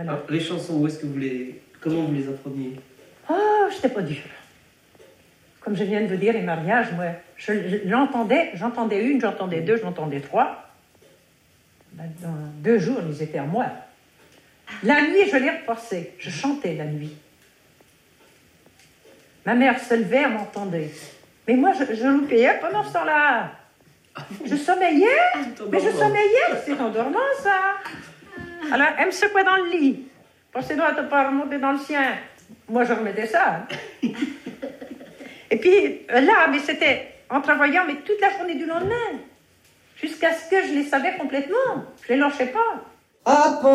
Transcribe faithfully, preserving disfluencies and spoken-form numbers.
Voilà. Alors, les chansons, où est-ce que vous les... Comment vous les appreniez? Oh, c'était pas dur. Comme je viens de vous dire, les mariages, moi, je, je- j'entendais, j'entendais une, j'entendais deux, j'entendais trois. Ben, dans deux jours, ils étaient à moi. La nuit, je les reforçais. Je chantais la nuit. Ma mère se levait, elle m'entendait. Mais moi, je, je loupais pendant ce temps-là. Je sommeillais, mais je sommeillais. C'est endormant, ça. Alors, elle me secouait dans le lit. Pensez donc à ne pas remonter dans le sien. Moi, je remettais ça. Et puis, là, mais c'était en travaillant, mais toute la journée du lendemain. Jusqu'à ce que je les savais complètement. Je les lâchais pas.